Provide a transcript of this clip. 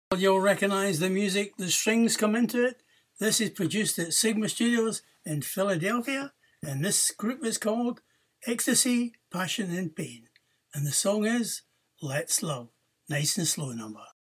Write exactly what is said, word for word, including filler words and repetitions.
Well, you'll recognise the music, the strings come into it. This is produced at Sigma Studios in Philadelphia, and this group is called Ecstasy, Passion and Pain. And the song is Let's Love. Nice and slow number.